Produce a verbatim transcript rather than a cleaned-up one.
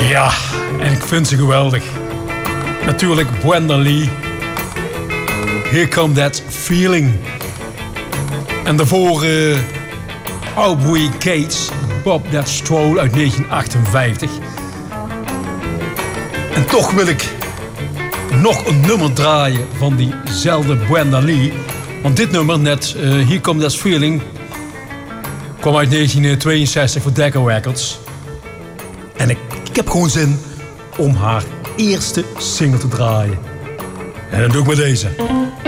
Ja, en ik vind ze geweldig. Natuurlijk Brenda Lee. Here Come That Feeling. En daarvoor uh, Aubrey Cates, Bob That Stroll uit negentien achtenvijftig. En toch wil ik nog een nummer draaien van diezelfde Brenda Lee. Want dit nummer, net uh, Here Come That Feeling, kwam uit negentien tweeënzestig voor Decca Records. En ik, ik heb gewoon zin om haar eerste single te draaien. En dat doe ik met deze.